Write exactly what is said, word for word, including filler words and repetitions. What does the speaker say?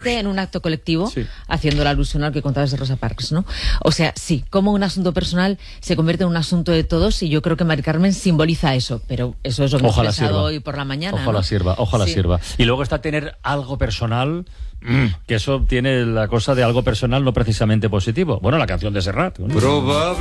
convierte en un acto colectivo, sí. haciendo la alusión al que contabas de Rosa Parks, ¿no? O sea, sí, como un asunto personal se convierte en un asunto de todos, y yo creo que Mari Carmen simboliza eso, pero eso es lo que hemos Ojalá pensado sirva. hoy por la mañana. Ojalá ¿no? sirva, ojalá Sí. sirva. Y luego está tener algo personal, mm, que eso tiene la cosa de algo personal no precisamente positivo. Bueno, la canción de Serrat. ¿no?